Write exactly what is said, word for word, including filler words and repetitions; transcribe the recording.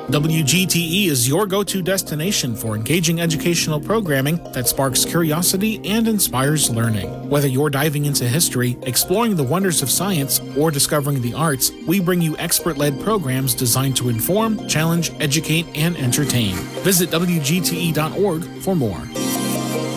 W G T E is your go-to destination for engaging educational programming that sparks curiosity and inspires learning. Whether you're diving into history, exploring the wonders of science, or discovering the arts, we bring you expert-led programs designed to inform, challenge, educate, and entertain. Visit W G T E dot org for more.